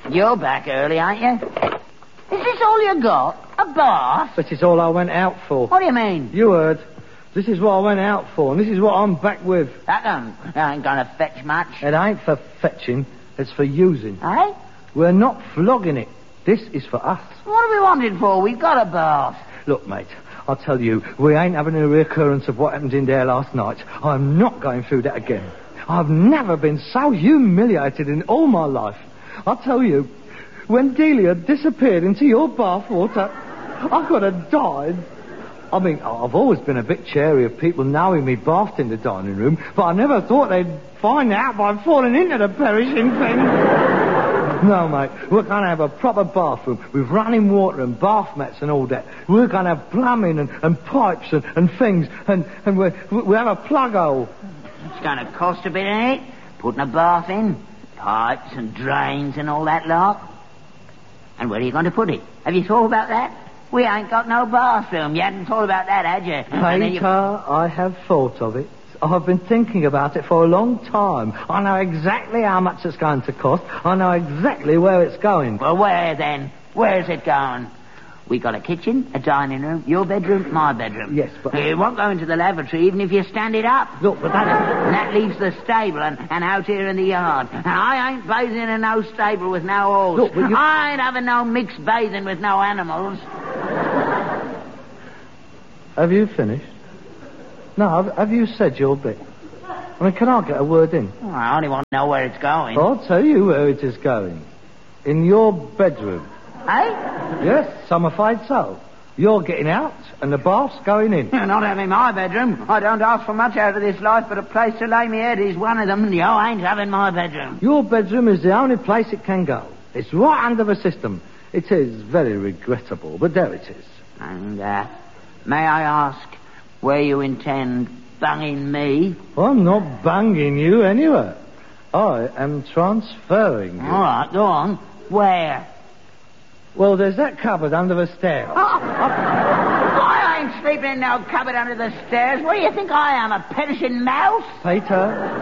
You're back early, aren't you? Is this all you got? A bath? This is all I went out for. What do you mean? You heard. This is what I went out for, and this is what I'm back with. That ain't gonna fetch much. It ain't for fetching, it's for using. Eh? We're not flogging it. This is for us. What do we want it for? We've got a bath. Look, mate, I'll tell you, we ain't having a reoccurrence of what happened in there last night. I'm not going through that again. I've never been so humiliated in all my life. I'll tell you, when Delia disappeared into your bathwater, I could have died. I mean, I've always been a bit chary of people knowing me bathed in the dining room, but I never thought they'd find out by falling into the perishing thing. No, mate, we're going to have a proper bathroom with running water and bath mats and all that. We're going to have plumbing and pipes and things, and we have a plug hole. It's going to cost a bit, ain't it? Putting a bath in, pipes and drains and all that lot. And where are you going to put it? Have you thought about that? We ain't got no bathroom. You hadn't thought about that, had you? Peter, I have thought of it. I've been thinking about it for a long time. I know exactly how much it's going to cost. I know exactly where it's going. Well, where then? Where's it going? We got a kitchen, a dining room, your bedroom, my bedroom. Yes, but... It won't go into the lavatory even if you stand it up. Look, but that... And that leaves the stable and out here in the yard. And I ain't bathing in no stable with no horse. Look, but you... I ain't having no mixed bathing with no animals. Have you finished? No, have you said your bit? I mean, can I get a word in? Oh, I only want to know where it's going. I'll tell you where it is going. In your bedroom. Eh? Yes, I'm afraid so. You're getting out, and the bath's going in. You're not having my bedroom. I don't ask for much out of this life, but a place to lay me head is one of them, and you ain't having my bedroom. Your bedroom is the only place it can go. It's right under the system. It is very regrettable, but there it is. And, may I ask where you intend bunging me? I'm not bunging you anywhere. I am transferring you. All right, go on. Where? Well, there's that cupboard under the stairs. I ain't sleeping in no cupboard under the stairs. What do you think I am, a perishing mouse? Peter...